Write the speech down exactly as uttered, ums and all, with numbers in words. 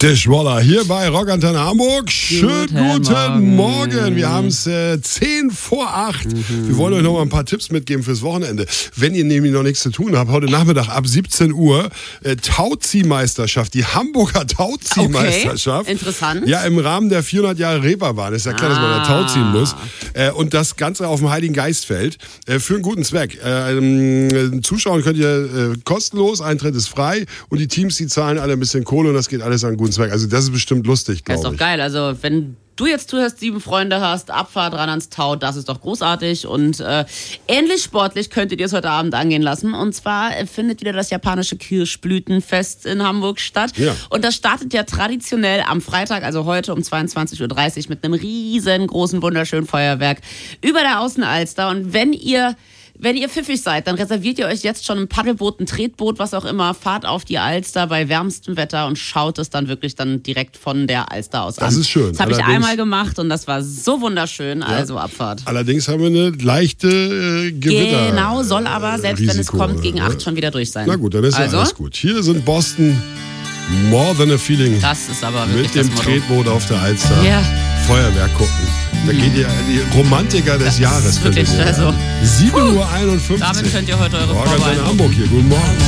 Der Schwoller hier bei Rockantenne Hamburg. Schönen guten, guten Morgen. Morgen. Wir haben es äh, zehn vor acht. Mhm. Wir wollen euch noch mal ein paar Tipps mitgeben fürs Wochenende. Wenn ihr nämlich noch nichts zu tun habt, heute Nachmittag ab siebzehn Uhr äh, Tauziehmeisterschaft, die Hamburger Tauziehmeisterschaft. Okay. Interessant. Ja, im Rahmen der vierhundert Jahre Reeperbahn. Ist ja klar, ah. dass man da Tau ziehen muss. Äh, und das Ganze auf dem Heiligen Geistfeld äh, für einen guten Zweck. Äh, ähm, Zuschauen könnt ihr äh, kostenlos, Eintritt ist frei und die Teams, die zahlen alle ein bisschen Kohle und das geht alles an einen guten Zweck. Also das ist bestimmt lustig, glaube ich. Das ist doch geil. Also wenn du jetzt zuhörst, sieben Freunde hast, Abfahrt ran ans Tau, das ist doch großartig. Und äh, ähnlich sportlich könntet ihr es heute Abend angehen lassen. Und zwar äh, findet wieder das japanische Kirschblütenfest in Hamburg statt. Ja. Und das startet ja traditionell am Freitag, also heute um zweiundzwanzig Uhr dreißig mit einem riesengroßen, wunderschönen Feuerwerk über der Außenalster. Und wenn ihr Wenn ihr pfiffig seid, dann reserviert ihr euch jetzt schon ein Paddelboot, ein Tretboot, was auch immer, fahrt auf die Alster bei wärmstem Wetter und schaut es dann wirklich dann direkt von der Alster aus an. Das ist schön. Das habe ich einmal gemacht und das war so wunderschön, ja. Also Abfahrt. Allerdings haben wir eine leichte äh, Gewitter. Genau, soll aber, selbst Risiko, wenn es kommt, gegen acht schon wieder durch sein. Na gut, dann ist also? ja alles gut. Hier sind Boston, More Than a Feeling. Das ist aber wirklich mit dem das Tretboot auf der Alster. Ja. Feuerwerk gucken. Da geht ihr die Romantiker des das Jahres. Wirklich, also. sieben Uhr einundfünfzig. Damit könnt ihr heute eure Frau in Hamburg hier. Guten Morgen.